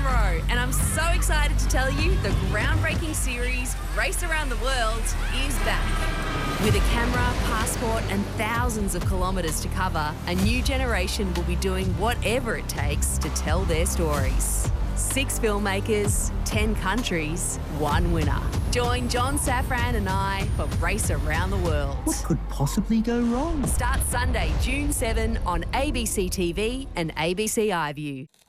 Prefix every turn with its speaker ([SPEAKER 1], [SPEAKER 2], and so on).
[SPEAKER 1] row, and I'm so excited to tell you the groundbreaking series Race Around the World is back. With a camera, passport and thousands of kilometres to cover, a new generation will be doing whatever it takes to tell their stories. 6 filmmakers, 10 countries, 1 winner. Join John Safran and I for Race Around the World.
[SPEAKER 2] What could possibly go wrong?
[SPEAKER 1] Starts Sunday, June 7 on ABC TV and ABC iView.